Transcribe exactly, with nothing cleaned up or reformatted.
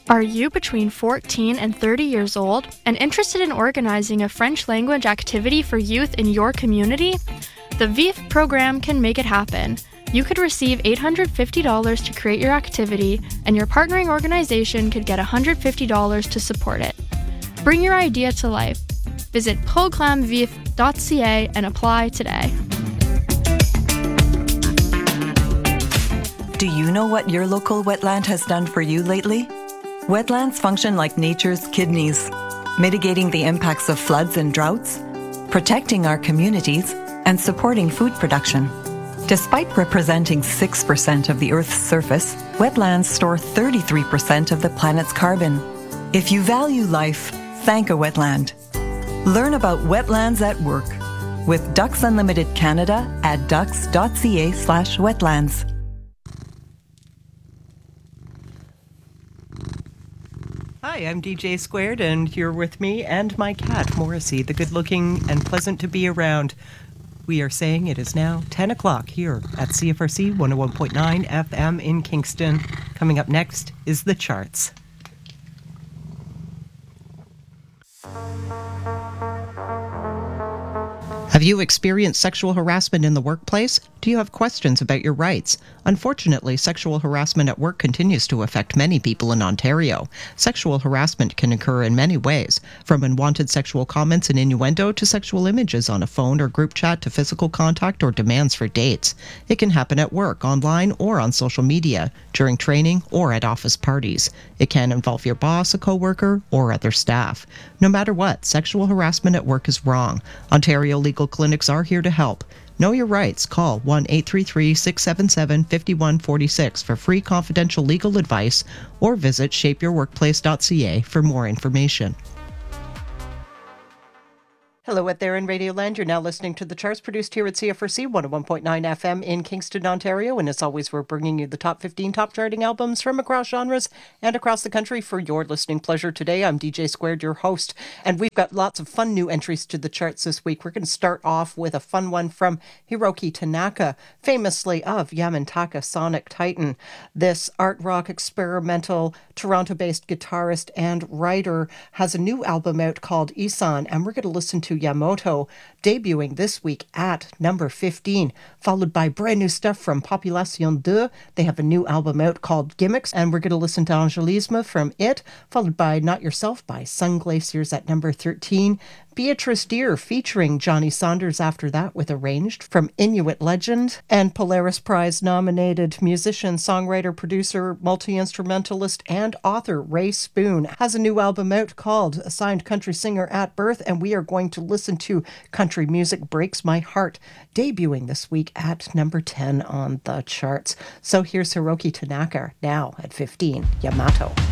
Are you between fourteen and thirty years old and interested in organizing a French language activity for youth in your community? The V I F program can make it happen. You could receive eight hundred fifty dollars to create your activity, and your partnering organization could get one hundred fifty dollars to support it. Bring your idea to life. Visit programme vif dot c a and apply today. Do you know what your local wetland has done for you lately? Wetlands function like nature's kidneys, mitigating the impacts of floods and droughts, protecting our communities, and supporting food production. Despite representing six percent of the Earth's surface, wetlands store thirty-three percent of the planet's carbon. If you value life, thank a wetland. Learn about wetlands at work with Ducks Unlimited Canada at ducks dot c a slash wetlands. Hi, I'm D J Squared, and you're with me and my cat, Morrissey, the good-looking and pleasant to be around. We are saying it is now ten o'clock here at C F R C one oh one point nine F M in Kingston. Coming up next is The Charts. Have you experienced sexual harassment in the workplace? Do you have questions about your rights? Unfortunately, sexual harassment at work continues to affect many people in Ontario. Sexual harassment can occur in many ways, from unwanted sexual comments and innuendo to sexual images on a phone or group chat to physical contact or demands for dates. It can happen at work, online, or on social media, during training, or at office parties. It can involve your boss, a coworker, or other staff. No matter what, sexual harassment at work is wrong. Ontario legal clinics are here to help. Know your rights. Call one eight three three, six seven seven, five one four six for free confidential legal advice, or visit shape your workplace dot c a for more information. Hello out there in Radioland. You're now listening to The Charts, produced here at C F R C one oh one point nine F M in Kingston, Ontario. And as always, we're bringing you the top fifteen top charting albums from across genres and across the country for your listening pleasure. Today, I'm D J Squared, your host, and we've got lots of fun new entries to the charts this week. We're going to start off with a fun one from Hiroki Tanaka, famously of Yamantaka Sonic Titan. This art rock experimental Toronto-based guitarist and writer has a new album out called Isan, and we're going to listen to Yamoto, debuting this week at number fifteen, followed by brand new stuff from Population two. They have a new album out called Gimmicks, and we're going to listen to Angelisme from it, followed by Not Yourself by Sun Glaciers at number thirteen. Beatrice Deer featuring Johnny Saunders after that with Arranged from Inuit legend, and Polaris Prize nominated musician, songwriter, producer, multi-instrumentalist, and author Ray Spoon has a new album out called Assigned Country Singer at Birth, and we are going to listen to Country Music Breaks My Heart, debuting this week at number ten on the charts. So here's Hiroki Tanaka now at fifteen, Yamato.